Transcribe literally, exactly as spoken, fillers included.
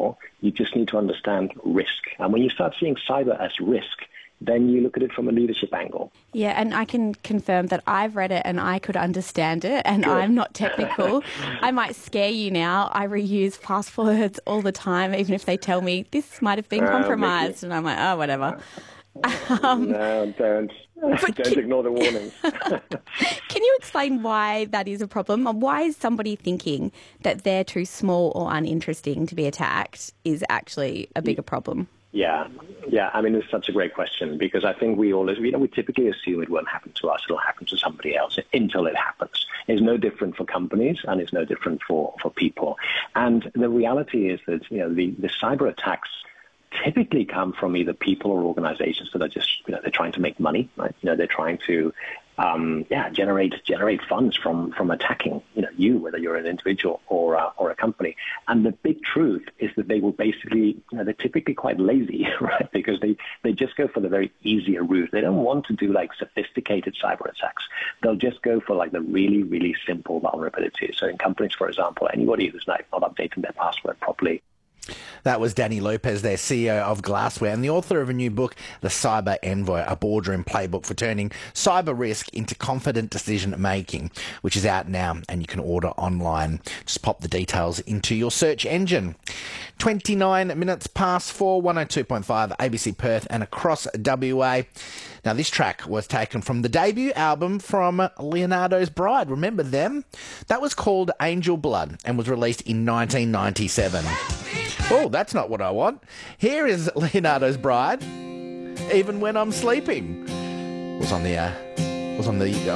anymore. You just need to understand risk. And when you start seeing cyber as risk, then you look at it from a leadership angle. Yeah, and I can confirm that I've read it and I could understand it, and Good. I'm not technical. I might scare you now. I reuse passwords all the time, even if they tell me this might have been Oh, compromised, and I'm like, oh, whatever. Um, no, don't. Don't can, ignore the warnings. Can you explain why that is a problem? Why is somebody thinking that they're too small or uninteresting to be attacked is actually a bigger problem? Yeah, yeah. I mean, it's such a great question because I think we always, you know, we typically assume it won't happen to us; it'll happen to somebody else until it happens. It's no different for companies, and it's no different for, for people. And the reality is that you know the, the cyber attacks typically come from either people or organizations that are just, you know, they're trying to make money, right? You know, they're trying to, um, yeah, generate generate funds from from attacking, you know, you, whether you're an individual or uh, or a company. And the big truth is that they will basically, you know, they're typically quite lazy, right? Because they they just go for the very easier route. They don't want to do like sophisticated cyber attacks. They'll just go for like the really really simple vulnerabilities. So in companies, for example, anybody who's like not updating their password properly. That was Danny Lopez, their C E O of Glassware and the author of a new book, The Cyber Envoy, a boardroom playbook for turning cyber risk into confident decision making, which is out now and you can order online. Just pop the details into your search engine. twenty-nine minutes past four, one oh two point five A B C Perth and across W A. Now, this track was taken from the debut album from Leonardo's Bride. Remember them? That was called Angel Blood and was released in nineteen ninety-seven. Oh, that's not what I want. Here is Leonardo's Bride, Even When I'm Sleeping. It was on the, uh, was on the